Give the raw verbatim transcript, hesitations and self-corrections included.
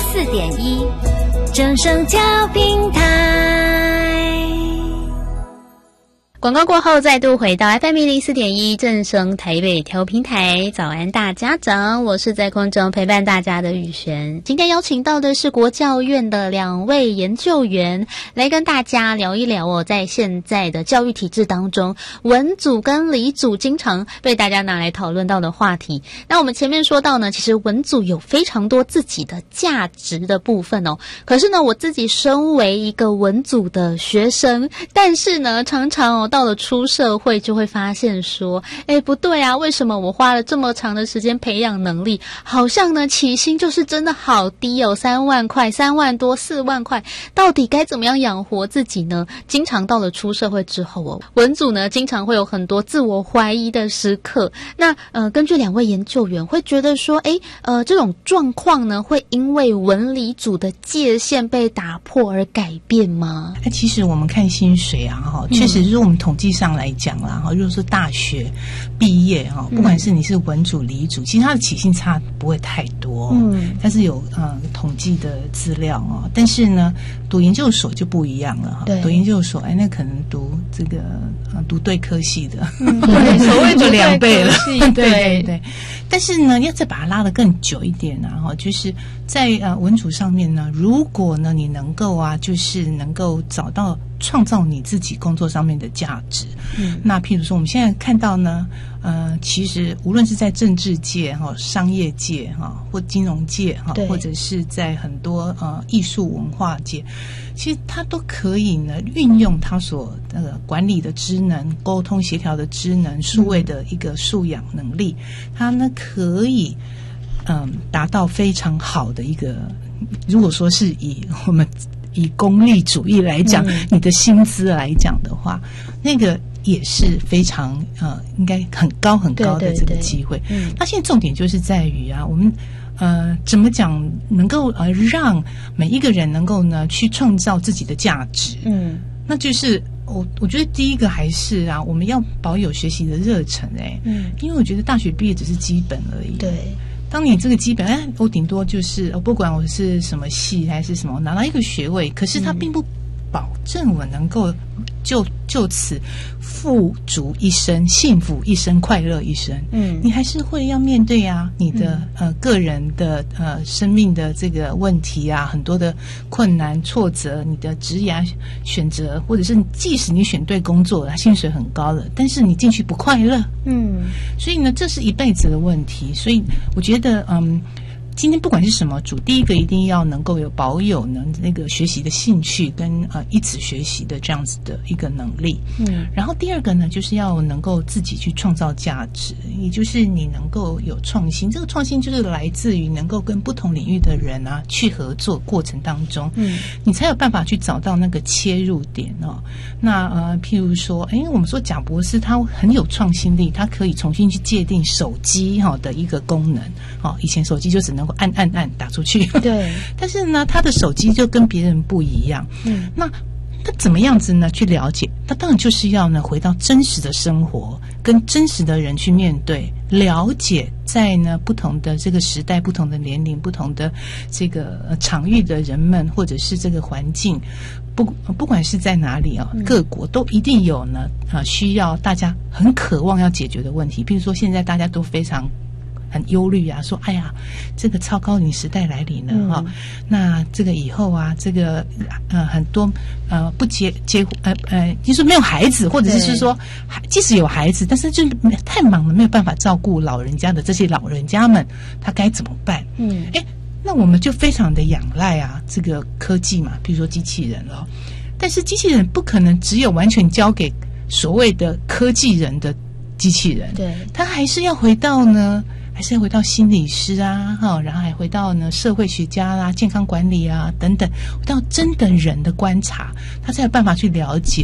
四点一，正声教平台。 广告过后，再度回到 F M 一零四点一正声台北调频台，早安大家长，我是在空中陪伴大家的雨璇。今天邀请到的是国教院的两位研究员，来跟大家聊一聊哦，在现在的教育体制当中，文组跟理组经常被大家拿来讨论到的话题。那我们前面说到呢，其实文组有非常多自己的价值的部分哦。可是呢，我自己身为一个文组的学生，但是呢，常常哦。到了出社会就会发现说，诶不对啊，为什么我花了这么长的时间培养能力，好像呢起薪就是真的好低哦，三万块、三万多、四万块，到底该怎么样养活自己呢？经常到了出社会之后哦，文组呢经常会有很多自我怀疑的时刻。那呃，根据两位研究员会觉得说，诶呃，这种状况呢会因为文理组的界限被打破而改变吗？ 哎，其实我们看薪水啊，哈，确实，如果我们统计上来讲啦，哈，如果说大学毕业哈，不管是你是文组、理组，其实它的起薪差不会太多，嗯，但是有呃统计的资料哦。但是呢，读研究所就不一样了哈，读研究所，哎，那可能读这个呃读对科系的，嗯、对，所谓就两倍了，对对对。但是呢，要再把它拉得更久一点啊，哈，就是在呃文组上面呢，如果呢你能够啊，就是能够找到创造你自己工作上面的价值，嗯，那譬如说我们现在看到呢，呃，其实无论是在政治界哈、商业界哈，或金融界哈，或者是在很多呃艺术文化界，其实它都可以呢运用它所呃管理的职能、沟通协调的职能、数位的一个素养能力，它呢可以嗯达到非常好的一个，如果说是以我们以功利主义来讲，嗯、你的薪资来讲的话，那个也是非常呃，应该很高很高的这个机会。对对对，嗯，那现在重点就是在于啊，我们呃怎么讲能够呃让每一个人能够呢去创造自己的价值。嗯，那就是我我觉得第一个还是啊，我们要保有学习的热忱，哎、欸，嗯，因为我觉得大学毕业只是基本而已。对。当你这个基本，哎，我顶多就是不管我是什么系还是什么，拿到一个学位，可是它并不保证我能够就就此富足一生、幸福一生、快乐一生。嗯，你还是会要面对啊，你的、嗯、呃个人的呃生命的这个问题啊，很多的困难挫折，你的职业选择，或者是即使你选对工作了，薪水很高了，但是你进去不快乐。嗯，所以呢，这是一辈子的问题。所以我觉得，嗯。今天不管是什么组，第一个一定要能够有保有呢那个学习的兴趣跟呃一直学习的这样子的一个能力。嗯，然后第二个呢，就是要能够自己去创造价值，也就是你能够有创新。这个创新就是来自于能够跟不同领域的人啊去合作过程当中，嗯，你才有办法去找到那个切入点哦。那呃，譬如说，哎，我们说贾博士他很有创新力，他可以重新去界定手机哈、哦、的一个功能。哦，以前手机就只能按按按打出去，对。但是呢，他的手机就跟别人不一样。嗯，那那怎么样子呢？去了解，那当然就是要呢回到真实的生活，跟真实的人去面对，了解在呢不同的这个时代、不同的年龄、不同的这个、呃、场域的人们，或者是这个环境，不不管是在哪里啊，各国都一定有呢啊、呃、需要大家很渴望要解决的问题。比如说现在大家都非常。很忧虑啊，说哎呀，这个超高龄时代来临了哈、嗯哦，那这个以后啊，这个呃很多呃不结结呃呃，就是没有孩子，或者是说即使有孩子，但是就太忙了，没有办法照顾老人家的这些老人家们，他该怎么办？嗯，哎，那我们就非常的仰赖啊这个科技嘛，比如说机器人了，但是机器人不可能只有完全交给所谓的科技人的机器人，对，他还是要回到呢。还是要回到心理师啊，哈，然后还回到呢社会学家啦、健康管理啊等等，回到真的人的观察，他才有办法去了解